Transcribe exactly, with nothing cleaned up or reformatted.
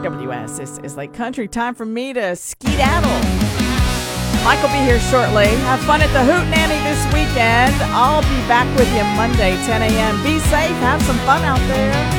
W S. This is Lake Country. Time for me to skedaddle. Mike will be here shortly. Have fun at the Hootenanny this weekend. I'll be back with you Monday, ten a.m. Be safe. Have some fun out there.